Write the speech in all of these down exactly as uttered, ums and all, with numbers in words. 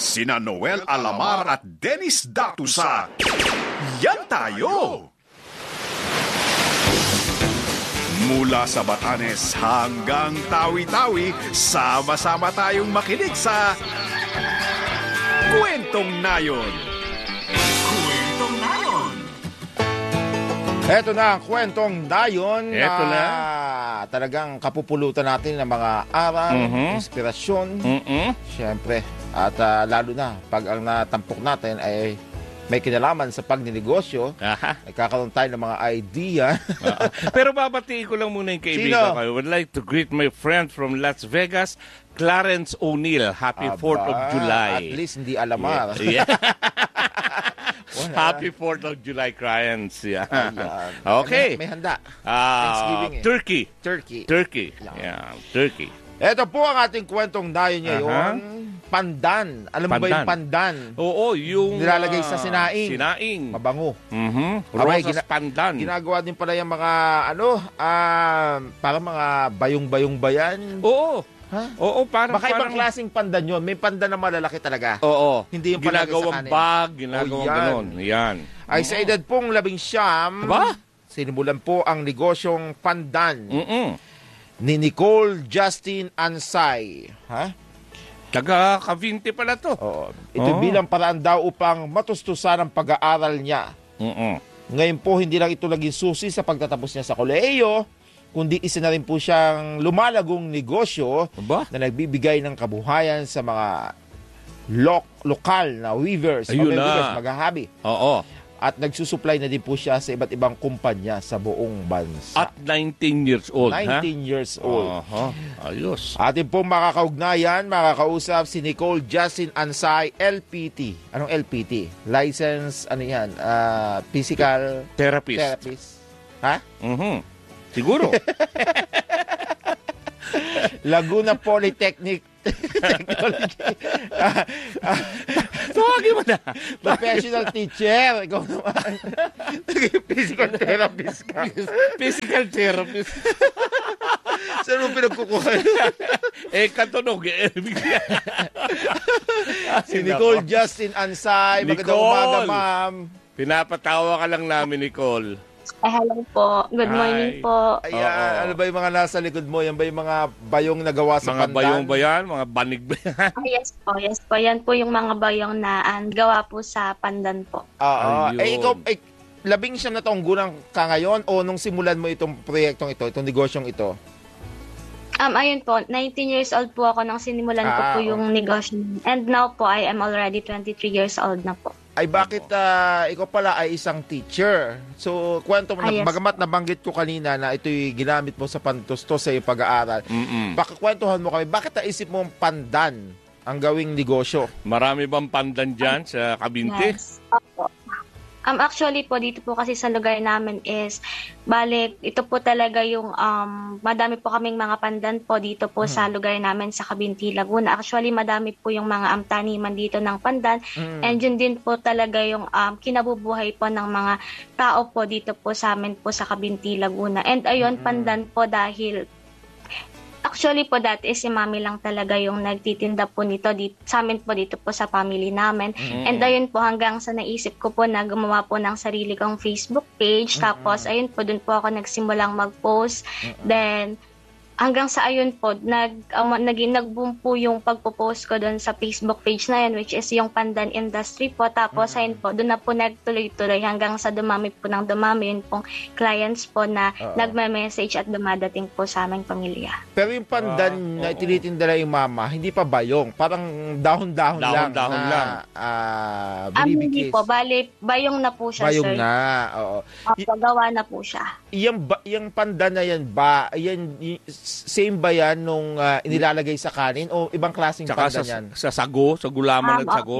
Sina Noel Alamar at Dennis Datusa. Yan tayo! Mula sa Batanes hanggang Tawi-Tawi, sama-sama tayong makinig sa Kwentong Nayon. Kwentong Nayon. Eto na ang Kwentong Nayon. Eto na. Uh, talagang kapupulutan natin ng mga aral, Mhm. inspirasyon. Mm-mm. Siyempre. At uh, lalo na, pag ang natampok natin ay may kinalaman sa pagninegosyo, Aha. nagkakaroon tayo ng mga idea. Oo. Pero babatiin ko lang muna yung kaibigan Sino? ko. I would like to greet my friend from Las Vegas, Clarence O'Neill. Happy Aba, fourth of July. At least hindi alamar. Yeah. Wala. Happy fourth of July, Clarence. Yeah. Ayan. Okay. May, may handa. Ah, Thanksgiving eh. Turkey. Turkey. Turkey. Yan. Yeah, Turkey. Ito po ang ating Kwentong Nayon ngayon. Aha. Pandan. Alam mo ba yung pandan? Oo, yung... Nilalagay sa ah, sinaing. Sinaing. Mabango. Mhm. Abay, Rosas gina- pandan. Ginagawa din pala yung mga, ano, ah, parang mga bayong-bayong bayan. Oo. Ha? Oo, parang... Baka ibang parang- klaseng pandan yun. May pandan na malalaki talaga. Oo. Hindi yung palagay sa ginagawang kanin. bag, ginagawang Oh, yan. ganon. Yan. Ay sa edad pong labing siyam, Aba? sinimulan po ang negosyong pandan Mm-mm. ni Nicole Justin Ansay. Ha? Taga Cavite pala to. Oo. Ito Oh. bilang paraan daw upang matustusan ang pag-aaral niya. Mm-mm. Ngayon po, hindi lang ito naging susi sa pagtatapos niya sa kolehiyo, kundi isa na rin po siyang lumalagong negosyo Aba? na nagbibigay ng kabuhayan sa mga lo- lokal na weavers o Ayun may na. weavers, maghahabi. Oo. At nagsusupply na din po siya sa iba't ibang kumpanya sa buong bansa. At nineteen years old, ha? nineteen years old. Aha. Ayos. Atin pong makakaugnayan, makakausap si Nicole Justin Ansay, L P T. Anong L P T? License, ano yan? Ah, physical Therapist. therapist. Ha? Mhm. Siguro. Laguna Polytechnic Technology. Ah, ah, Tawagin mo na. professional teacher. Ikaw naman. Naging physical therapist ka. Physical therapist. Saan mo pinagkukuha? eh, katunog. Eh. Si Nicole Justin Ansay. Magandang Nicole! umaga, ma'am. Pinapatawa ka lang namin, Nicole. Ay, hello po. Good morning Hi. po. Ayan, Oo. ano ba yung mga nasa likod mo? Yan ba yung mga bayong nagawa sa Mga pandan? bayong ba yan? Mga banig ba yan? Ah, yes po, yes po. Yan po yung mga bayong na ah, gawa po sa pandan po. Oo. Ayun. Eh, ikaw, eh, labing siyam na taong gulang ka ngayon o nung simulan mo itong proyektong ito, itong negosyong ito? Um, ayun po, nineteen years old po ako nang sinimulan ko Ah, po yung negosyo. And now po, I am already twenty-three years old na po. Ay bakit ah, ikaw pala ay isang teacher? So, kwento mo, Ah, na, yes. bagamat nabanggit ko kanina na ito'y ginamit mo sa pantustos sa iyong pag-aaral, Mm-mm. pakikwentuhan mo kami, bakit naisip mo ang pandan ang gawing negosyo? Marami bang pandan dyan sa Cavite? Yes. Opo. Um, actually po, dito po kasi sa lugar namin is, balik, ito po talaga yung, um, madami po kaming mga pandan po dito po sa lugar namin sa Cabinti, Laguna. Actually, madami po yung mga um, taniman dito ng pandan. Mm. And yun din po talaga yung um, kinabubuhay po ng mga tao po dito po sa amin po sa Cabinti, Laguna. And ayun, Mm. pandan po dahil actually po dati si mami lang talaga yung nagtitinda po nito dito, sa amin po dito po sa family namin. Mm. And ayun po hanggang sa naisip ko po na gumawa po ng sarili kong Facebook page. Tapos ayun po dun po ako nagsimulang mag-post. Then hanggang sa ayun po, nag, um, naging nag-boom po yung pagpo-post ko doon sa Facebook page na yun, which is yung Pandan Industry po. Tapos, ayun po, doon na po nagtuloy-tuloy hanggang sa dumami po ng dumami yun pong clients po na Oo. nagme-message at dumadating po sa aming pamilya. Pero yung pandan Ah, na oo. tinitinda na yung mama, hindi pa bayong. Parang dahon-dahon lang Dahon-dahon na lang. ah, Ah, hindi binibigis. po, bali, bayong na po siya, Bayong sir. na, oo. Opo, gawa na po siya. Yung, ba, yung pandan na yan ba, yan, y- same ba yan nung ah, inilalagay sa kanin o ibang klaseng Tsaka pandan sa, yan? sa sago, sa gulaman Um, ng sago.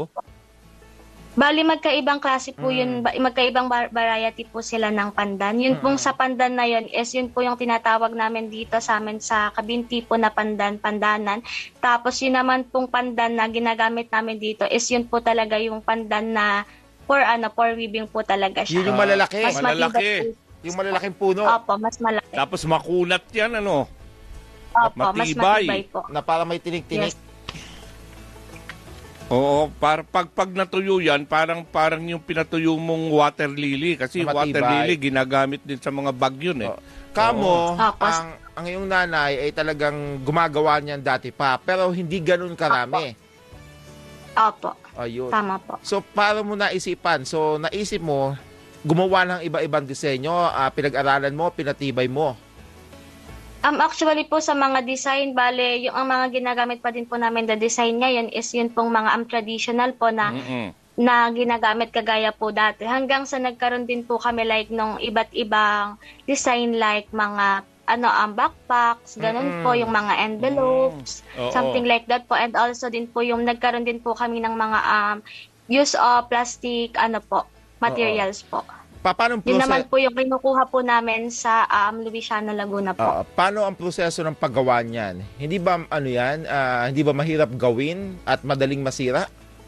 Bali, magkaibang klase po yun, Mm. ba- magkaibang bar- variety po sila ng pandan. Yun pong sa pandan na yun is yun po yung tinatawag namin dito sa amin sa Cabinti po na pandan, pandanan. Tapos yun naman pong pandan na ginagamit namin dito is yun po talaga yung pandan na for ano, for weaving po talaga siya. Yun yung malalaki. Mas Malalaki. matibay po. Yung malalaking puno Opo, mas malaki. Tapos makunat yan, ano? Opo, mas matibay. matibay po. na parang may tinik-tinik. Yes. Oo, para pag pag natuyo yan, parang parang yung pinatuyo mong water lily kasi Matibay. water lily ginagamit din sa mga bag yun eh. Oh. Kamo, Tapos- ang, ang iyong nanay ay talagang gumagawa niyan dati pa, pero hindi ganun karami. Opo, Ayun. tama po. So, paano mo naisipan? So, naisip mo, gumawa ng iba-ibang disenyo, ah, pinag-aralan mo, pinatibay mo. Um, actually po sa mga design, bale, yung ang mga ginagamit pa din po namin na design ngayon is yun pong mga um, traditional po na Mm-mm. na ginagamit kagaya po dati. Hanggang sa nagkaroon din po kami like nung iba't ibang design like mga ano ang backpacks, ganun Mm-mm. po yung mga envelopes, Oo. something like that po. And also din po yung nagkaroon din po kami ng mga um, use of plastic ano po, materials po. Pa- paano ang Yun prose- naman po yung kinukuha po namin sa um, Luisiana, Laguna po. Ah, paano ang proseso ng paggawa niyan? Hindi ba ano 'yan? ah, hindi ba mahirap gawin at madaling masira?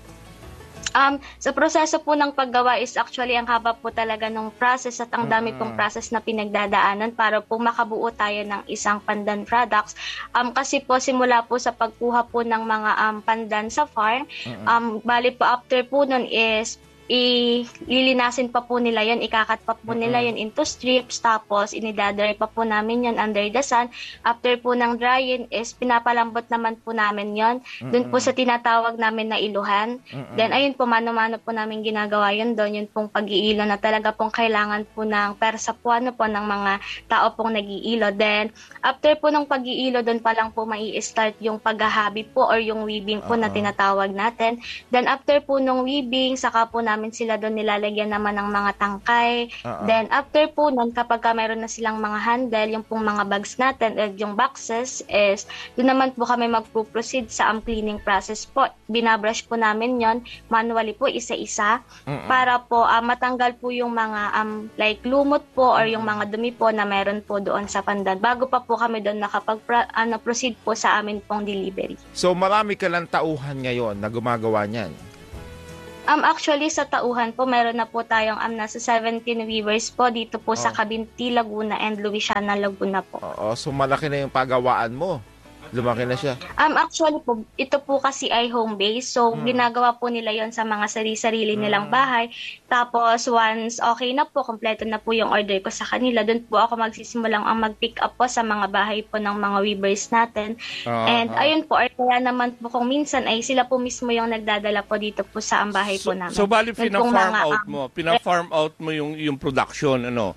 Um, sa proseso po ng paggawa is actually ang haba po talaga ng process at ang dami pong process na pinagdadaanan para po makabuo tayo ng isang pandan products. Um, kasi po simula po sa pagkuha po ng mga um, pandan sa farm, um, bali po after po nun is ililinasin pa po nila yun, ikakat pa po nila yun into strips, tapos inidadry pa po namin yun under the sun. After po ng drying is pinapalambot naman po namin yun, dun po sa tinatawag namin na iluhan. Then ayun po, mano-mano po namin ginagawa yun doon, yun pong pag-iilo na talaga pong kailangan po ng persa po, ano po, ng mga tao pong nag-iilo. Then after po ng pag-iilo, doon pa lang po mai-start yung paghahabi po or yung weaving po na tinatawag natin. Then after po nung weaving, saka po namin sila doon nilalagyan naman ng mga tangkay. Uh-uh. Then after po nun, kapag ka meron na silang mga handle, yung pong mga bags natin at yung boxes is doon naman po kami magpo-proceed sa um, cleaning process po. Binabrush po namin yon manually po isa-isa para po uh, matanggal po yung mga um, like lumot po or yung mga dumi po na meron po doon sa pandan bago pa po kami doon nakapag ano, proceed po sa amin pong delivery. So marami ka lang tauhan ngayon na gumagawa niyan. Um, actually, sa tauhan po, meron na po tayong um, nasa seventeen weavers po dito po sa Oh. Cabinti, Laguna and Luisiana, Laguna po. Oo, so malaki na yung paggawaan mo. Lumaki na siya. Um, actually po, ito po kasi ay home base. So, ginagawa po nila yon sa mga sarili-sarili nilang bahay. Tapos, once okay na po, kompleto na po yung order ko sa kanila, doon po ako magsisimulang ang mag-pick up po sa mga bahay po ng mga weavers natin. Ah, And ayun po, or kaya naman po kung minsan ay sila po mismo yung nagdadala po dito po sa ang bahay So, po namin. so bali Yun pina-farm pong mga, out um, mo, pina-farm out mo yung yung production ano.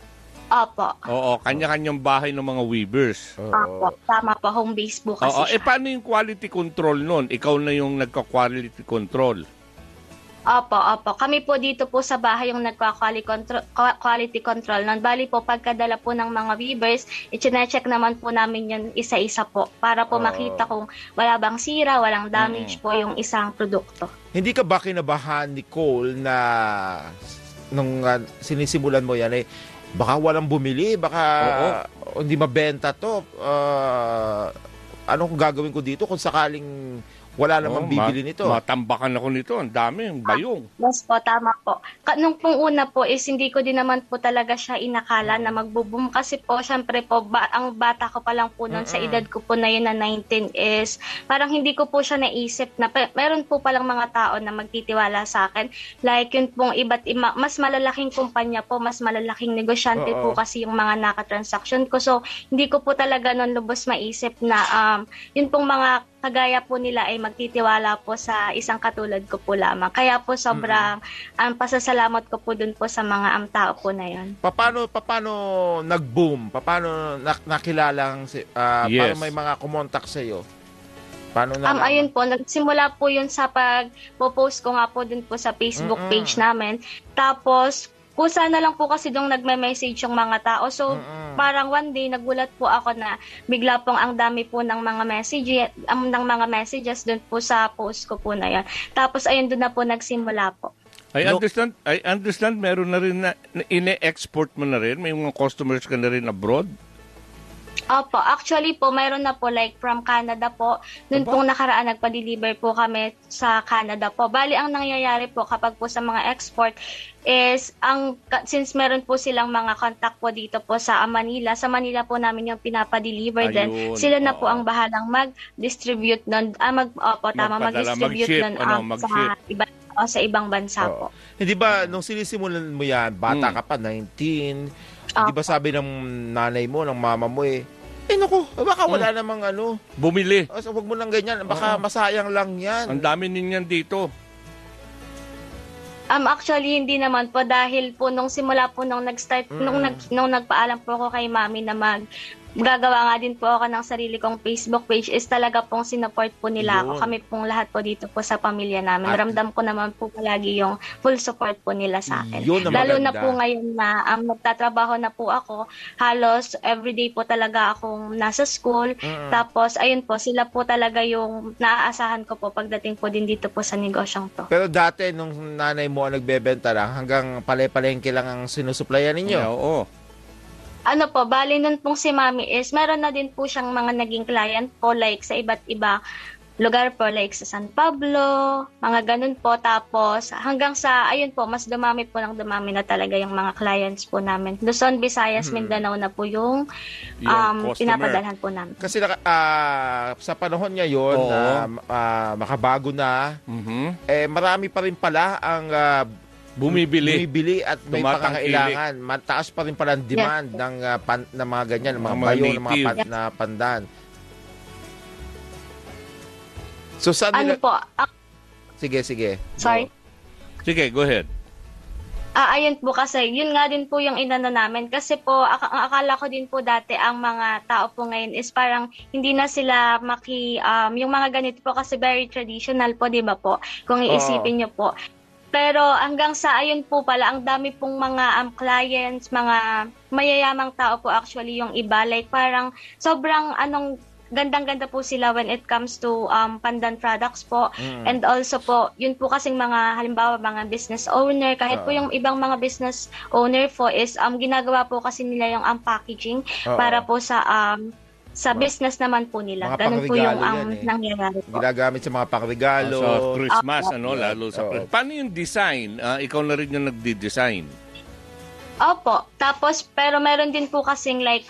Opo. Oo, kanya-kanyang bahay ng mga weavers. Opo. Tama po, home base po kasi Oo, siya. eh paano yung quality control nun? Ikaw na yung nagka-quality control. Opo, opo. Kami po dito po sa bahay yung nagpa-quality control, quality control nun. Bali po, pagkadala po ng mga weavers, i-check naman po namin yun isa-isa po para po Oo. makita kung wala bang sira, walang damage po yung isang produkto. Hindi ka ba kinabahan, Nicole, na nung uh, sinisimulan mo yan, eh, baka walang bumili, baka hindi mabenta to. Uh, anong gagawin ko dito kung sakaling wala namang Oo, bibili ma- nito? Matambakan ako nito. Ang dami, ang bayong. Yes po, tama po. Ka- Nung pong una po is hindi ko din naman po talaga siya inakala na magbo-boom kasi po syempre po ba- ang bata ko pa lang po noon sa edad ko po na yun na nineteen is parang hindi ko po siya naisip na pe- meron po palang mga tao na magtitiwala sa akin. Like yun pong iba't ima, mas malalaking kumpanya po, mas malalaking negosyante Oo. po kasi yung mga naka-transaction ko. So hindi ko po talaga noon lubos maisip na um, yun pong mga kagaya po nila ay magtitiwala po sa isang katulad ko po lamang. Kaya po sobrang ang pasasalamat ko po dun po sa mga am tao po na yun. Paano paano nag-boom? Paano nak- nakilalang si ah, Yes. paano may mga kumontak sa iyo? Paano na Um, ayun po, nagsimula po yun sa pag-post ko nga po dun po sa Facebook Mm-mm. page namin. Tapos, kusa na lang po kasi dong nagme-message yung mga tao. So, Mm-mm. parang one day, nagulat po ako na bigla pong ang dami po ng mga messages, um, ng mga messages dun po sa post ko po na yan. Tapos, ayun dun na po nagsimula po. I No. understand, I understand meron na rin na, na ine-export mo na rin. May mga customers ka na rin abroad. Opo, actually po, mayroon na po like from Canada po. Noon Aba? pong nakaraan, nagpa-deliver po kami sa Canada po. Bali, ang nangyayari po kapag po sa mga export is, ang since meron po silang mga contact po dito po sa Manila, sa Manila po namin yung pinapa-deliver din. Ayun, Sila na po oo. ang bahalang mag-distribute nun, ah, mag, opo, tama, Magpadala, mag-distribute mag-ship, nun ano, um, sa, mag-ship. iba, o, sa ibang bansa Oo. po. Hindi ba, nung sinisimulan mo yan, bata Mm. ka pa, nineteen, hindi ba sabi ng nanay mo, ng mama mo eh, eh naku, baka wala namang ano, Bumili. oh, so, wag mo lang ganyan, baka Oo. masayang lang yan. Ang dami ninyan dito. Um, actually, hindi naman po dahil po nung simula po nung nag-start, Mm. nung, nag, nung nagpaalam po ako kay mami na mag gagawa nga din po ako ng sarili kong Facebook page is talaga pong sinupport po nila Yun. ako. Kami pong lahat po dito po sa pamilya namin. At- Ramdam ko naman po palagi yung full support po nila sa akin. Yun ang Lalo na maganda. po ngayon na um, nagtatrabaho na po ako, halos everyday po talaga akong nasa school. Mm. Tapos, ayun po, sila po talaga yung naaasahan ko po pagdating po din dito po sa negosyong to. Pero dati, nung nanay mo ang nagbebenta lang, hanggang palay-palengke lang ang sinusuplayan ninyo. Oo. Ano po, bali nun pong si Mami is, meron na din po siyang mga naging client po, like sa iba't iba lugar po, like sa San Pablo, mga ganun po. Tapos, hanggang sa, ayun po, mas dumami po ng dumami na talaga yung mga clients po namin. Luzon, Visayas, Mindanao na po yung, Yung um, customer. pinapadalhan po namin. Kasi naka- ah, sa panahon ngayon Oo. na ah, makabago na, Mhm. eh marami pa rin pala ang ah, Bumibili. bumibili at may Tumatangkilik. pangangailangan. Mataas pa rin pala ang demand ng, ah, pan, ng mga ganyan, ng mga Mga bayo, ng mga native. pan, na pandan. So saan Ano nila... po, ah, Sige, sige. sorry. Sige, go ahead. Ah, ayun po kasi, yun nga din po yung inano namin. Kasi po, ak- ang akala ko din po dati, ang mga tao po ngayon is parang hindi na sila maki, um, yung mga ganito po kasi very traditional po, di ba po? Kung iisipin nyo po. Pero hanggang sa ayun po pala, ang dami pong mga um, clients, mga mayayamang tao po actually yung iba. Like parang sobrang anong gandang-ganda po sila when it comes to um, pandan products po. Mm. And also po, yun po kasing mga, halimbawa, mga business owner, kahit po Oo. yung ibang mga business owner po is, um, ginagawa po kasi nila yung um, packaging Oo. para po sa um, sa Mga- business naman po nila. mga Ganun po yung pangregalo um, yan eh. nangyayari po. Ginagamit sa mga pangregalo. Sa Christmas, Opo. ano, lalo sa Oo. Christmas. Paano yung design? Ah, ikaw na rin yung nagdi-design. Opo. Tapos, pero meron din po kasing like,